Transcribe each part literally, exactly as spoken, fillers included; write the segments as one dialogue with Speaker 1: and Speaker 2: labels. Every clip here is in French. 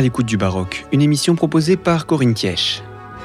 Speaker 1: à l'écoute du baroque, une émission proposée par Corinne Thièche.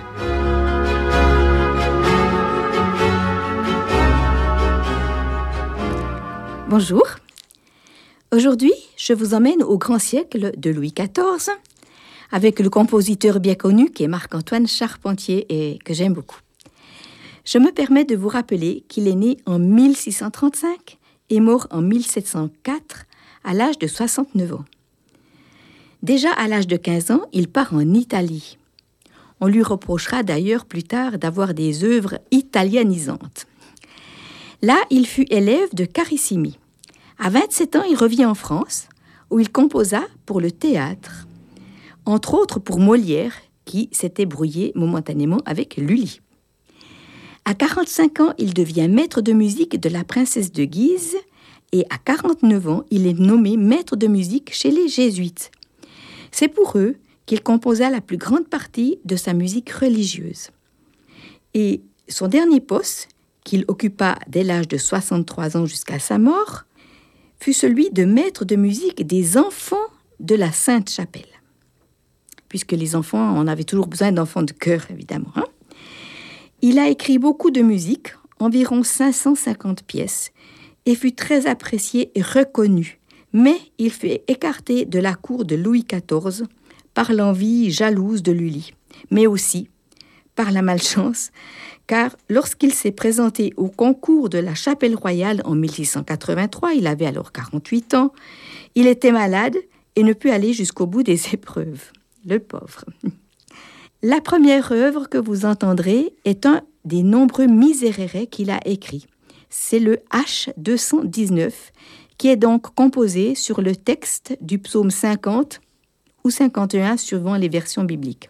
Speaker 2: Bonjour. Aujourd'hui, je vous emmène au grand siècle de Louis quatorze avec le compositeur bien connu qui est Marc-Antoine Charpentier et que j'aime beaucoup. Je me permets de vous rappeler qu'il est né en mille six cent trente-cinq et mort en mille sept cent quatre à l'âge de soixante-neuf ans. Déjà à l'âge de quinze ans, il part en Italie. On lui reprochera d'ailleurs plus tard d'avoir des œuvres italianisantes. Là, il fut élève de Carissimi. À vingt-sept ans, il revient en France, où il composa pour le théâtre, entre autres pour Molière, qui s'était brouillé momentanément avec Lully. À quarante-cinq ans, il devient maître de musique de la princesse de Guise, et à quarante-neuf ans, il est nommé maître de musique chez les Jésuites. C'est pour eux qu'il composa la plus grande partie de sa musique religieuse. Et son dernier poste, qu'il occupa dès l'âge de soixante-trois ans jusqu'à sa mort, fut celui de maître de musique des enfants de la Sainte-Chapelle. Puisque les enfants, on avait toujours besoin d'enfants de chœur, évidemment. Hein? Il a écrit beaucoup de musique, environ cinq cent cinquante pièces, et fut très apprécié et reconnu. Mais il fut écarté de la cour de Louis quatorze par l'envie jalouse de Lully, mais aussi par la malchance, car lorsqu'il s'est présenté au concours de la Chapelle Royale en mille six cent quatre-vingt-trois, il avait alors quarante-huit ans, il était malade et ne put aller jusqu'au bout des épreuves. Le pauvre. La première œuvre que vous entendrez est un des nombreux miserere qu'il a écrit. C'est le H deux cent dix-neuf, qui est donc composé sur le texte du psaume cinquante ou cinquante et un, suivant les versions bibliques.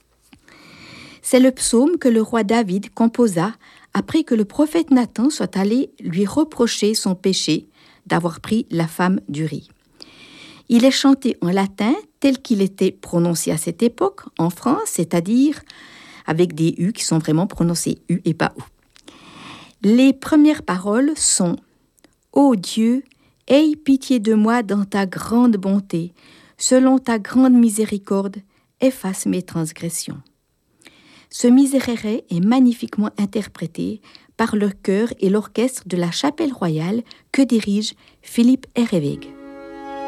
Speaker 2: C'est le psaume que le roi David composa après que le prophète Nathan soit allé lui reprocher son péché d'avoir pris la femme d'Uri. Il est chanté en latin tel qu'il était prononcé à cette époque en France, c'est-à-dire avec des U qui sont vraiment prononcés U et pas OU. Les premières paroles sont « Ô Dieu, aie pitié de moi dans ta grande bonté, selon ta grande miséricorde, efface mes transgressions. » Ce miserere est magnifiquement interprété par le chœur et l'orchestre de la Chapelle Royale que dirige Philippe Herreweghe.